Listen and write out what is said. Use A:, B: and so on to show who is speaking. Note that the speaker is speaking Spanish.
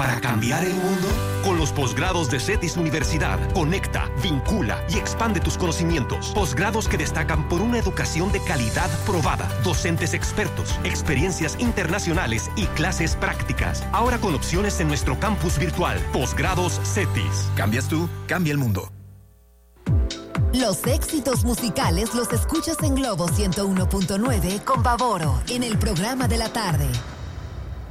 A: para cambiar el mundo? Con los posgrados de CETIS Universidad, conecta, vincula y expande tus conocimientos. Posgrados que destacan por una educación de calidad probada, docentes expertos, experiencias internacionales y clases prácticas. Ahora con opciones en nuestro campus virtual. Posgrados CETIS.
B: Cambias tú, cambia el mundo.
C: Los éxitos musicales los escuchas en Globo 101.9 con Baboro en el programa de la tarde.